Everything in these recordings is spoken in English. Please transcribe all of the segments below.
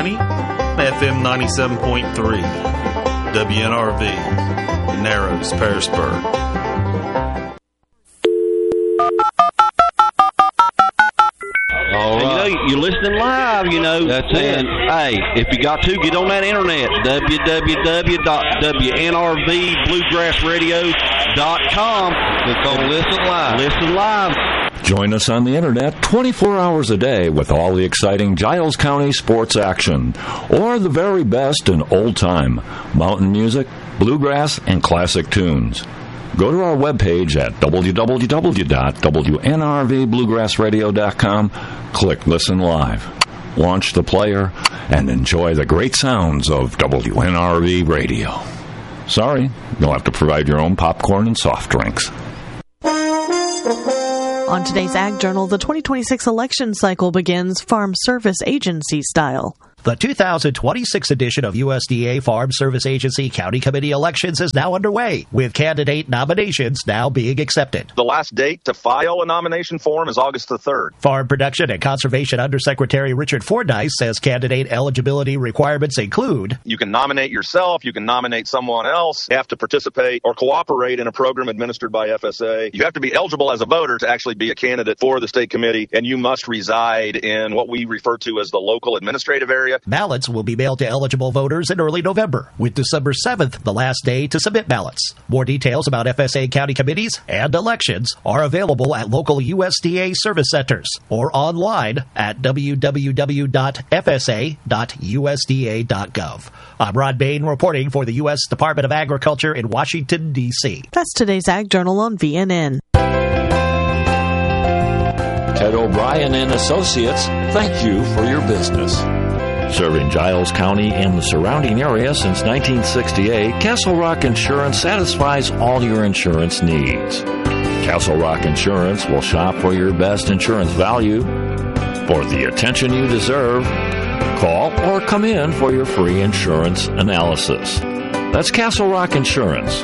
County, FM 97.3, WNRV, Narrows, Pearisburg. All right. You're listening live, That's it. Hey, if you got to, get on that internet, www.wnrvbluegrassradio.com. Click on Listen Live. Listen live. Join us on the internet 24 hours a day with all the exciting Giles County sports action, or the very best in old-time mountain music, bluegrass, and classic tunes. Go to our webpage at www.wnrvbluegrassradio.com, click Listen Live, launch the player, and enjoy the great sounds of WNRV Radio. Sorry, you'll have to provide your own popcorn and soft drinks. On today's Ag Journal, the 2026 election cycle begins Farm Service Agency style. The 2026 edition of USDA Farm Service Agency County Committee elections is now underway, with candidate nominations now being accepted. The last date to file a nomination form is August the 3rd. Farm Production and Conservation Undersecretary Richard Fordyce says candidate eligibility requirements include: you can nominate yourself, you can nominate someone else, you have to participate or cooperate in a program administered by FSA. You have to be eligible as a voter to actually be a candidate for the state committee, and you must reside in what we refer to as the local administrative area. Ballots will be mailed to eligible voters in early November, with December 7th the last day to submit ballots. More details about FSA county committees and elections are available at local USDA service centers or online at www.fsa.usda.gov. I'm Rod Bain reporting for the U.S. Department of Agriculture in Washington, D.C. That's today's Ag Journal on VNN. Ted O'Brien and Associates, thank you for your business. Serving Giles County and the surrounding area since 1968, Castle Rock Insurance satisfies all your insurance needs. Castle Rock Insurance will shop for your best insurance value. For the attention you deserve, call or come in for your free insurance analysis. That's Castle Rock Insurance,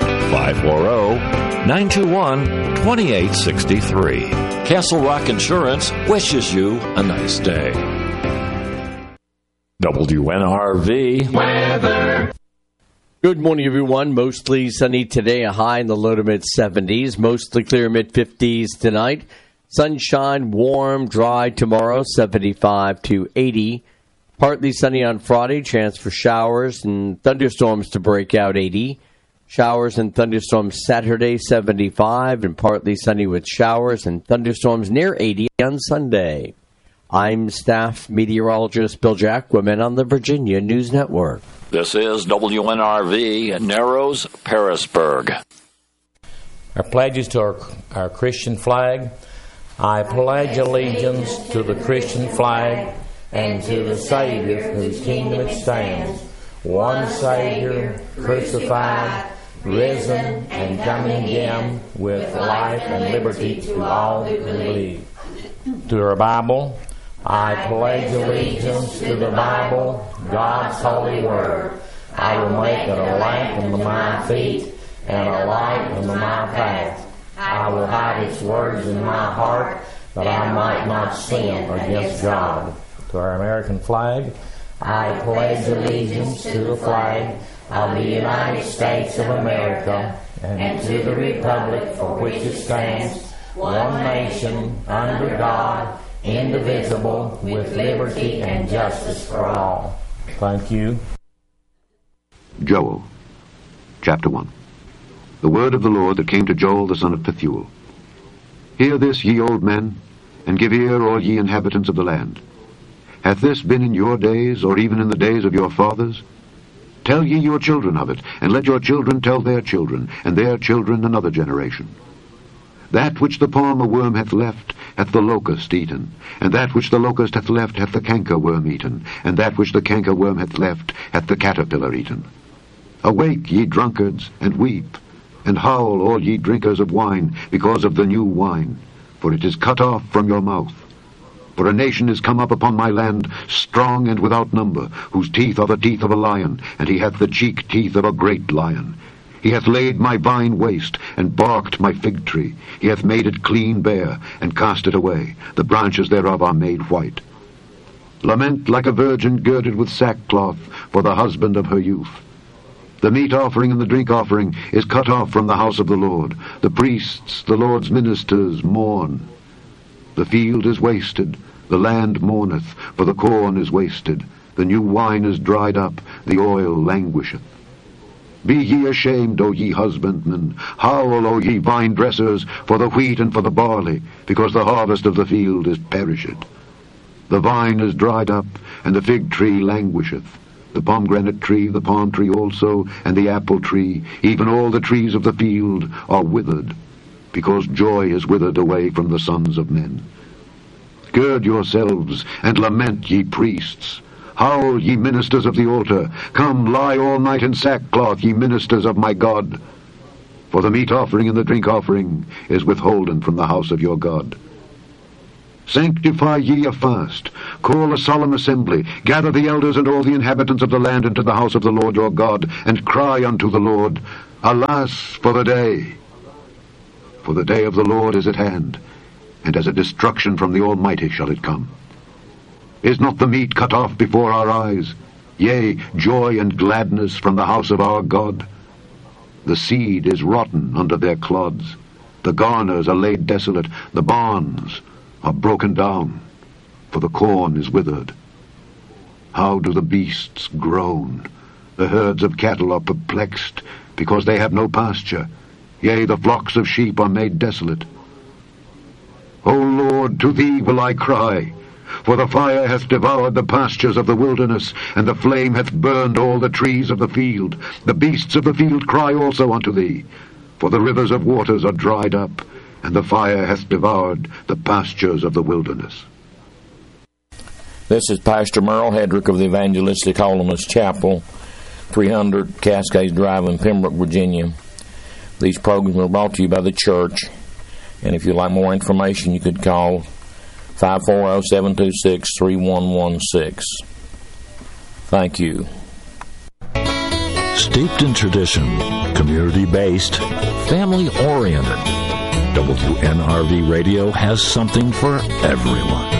540-921-2863. Castle Rock Insurance wishes you a nice day. WNRV weather. Good morning, everyone. Mostly sunny today, a high in the low to mid-70s. Mostly clear mid-50s tonight. Sunshine, warm, dry tomorrow, 75 to 80. Partly sunny on Friday, chance for showers and thunderstorms to break out, 80. Showers and thunderstorms Saturday, 75, and partly sunny with showers and thunderstorms near 80 on Sunday. I'm staff meteorologist Bill Jacquemin on the Virginia News Network. This is WNRV, Narrows, Pearisburg. Our pledges to our Christian flag. I pledge allegiance to the Christian flag and to the Savior whose kingdom it stands, one Savior, crucified, risen, and coming again with life and liberty to all who believe. To our Bible. I pledge allegiance to the Bible, God's holy word. I will make it a lamp unto my feet and a light unto my path. I will hide its words in my heart, that I might not sin against God. To our American flag, I pledge allegiance to the flag of the United States of America and to the republic for which it stands, one nation, under God, indivisible, with liberty and justice for all. Thank you. Joel, chapter 1. The word of the Lord that came to Joel the son of Pethuel. Hear this, ye old men, and give ear, all ye inhabitants of the land. Hath this been in your days, or even in the days of your fathers? Tell ye your children of it, and let your children tell their children, and their children another generation. That which the palmer worm hath left, hath the locust eaten, and that which the locust hath left, hath the cankerworm eaten, and that which the cankerworm hath left, hath the caterpillar eaten. Awake, ye drunkards, and weep, and howl, all ye drinkers of wine, because of the new wine, for it is cut off from your mouth. For a nation is come up upon my land, strong and without number, whose teeth are the teeth of a lion, and he hath the cheek teeth of a great lion. He hath laid my vine waste, and barked my fig tree. He hath made it clean bare, and cast it away. The branches thereof are made white. Lament like a virgin girded with sackcloth for the husband of her youth. The meat offering and the drink offering is cut off from the house of the Lord. The priests, the Lord's ministers, mourn. The field is wasted, the land mourneth, for the corn is wasted. The new wine is dried up, the oil languisheth. Be ye ashamed, O ye husbandmen. Howl, O ye vine dressers, for the wheat and for the barley, because the harvest of the field is perished. The vine is dried up, and the fig tree languisheth. The pomegranate tree, the palm tree also, and the apple tree, even all the trees of the field are withered, because joy is withered away from the sons of men. Gird yourselves, and lament, ye priests. Howl, ye ministers of the altar. Come, lie all night in sackcloth, ye ministers of my God. For the meat offering and the drink offering is withholden from the house of your God. Sanctify ye a fast. Call a solemn assembly. Gather the elders and all the inhabitants of the land into the house of the Lord your God, and cry unto the Lord, Alas for the day! For the day of the Lord is at hand, and as a destruction from the Almighty shall it come. Is not the meat cut off before our eyes? Yea, joy and gladness from the house of our God. The seed is rotten under their clods. The garners are laid desolate. The barns are broken down, for the corn is withered. How do the beasts groan? The herds of cattle are perplexed, because they have no pasture. Yea, the flocks of sheep are made desolate. O Lord, to thee will I cry. For the fire hath devoured the pastures of the wilderness, and the flame hath burned all the trees of the field. The beasts of the field cry also unto thee, for the rivers of waters are dried up, and the fire hath devoured the pastures of the wilderness. This is Pastor Merle Hedrick of the Evangelistic Holiness Chapel, 300 Cascades Drive in Pembroke, Virginia. These programs are brought to you by the church, and if you'd like more information, you could call 540-726-3116. Thank you. Steeped in tradition, community-based, family-oriented, WNRV Radio has something for everyone.